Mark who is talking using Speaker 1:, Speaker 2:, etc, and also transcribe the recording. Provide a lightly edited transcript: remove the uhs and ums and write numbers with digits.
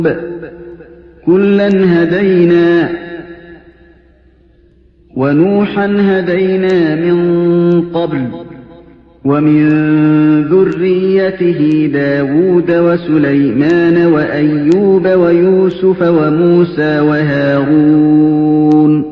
Speaker 1: كُلًّا هَدَيْنَا وَنُوحًا هَدَيْنَا مِن قَبْلُ وَمِن ذُرِّيَّتِهِ دَاوُودَ وَسُلَيْمَانَ وَأَيُّوبَ وَيُوسُفَ وَمُوسَىٰ وَهَارُونَ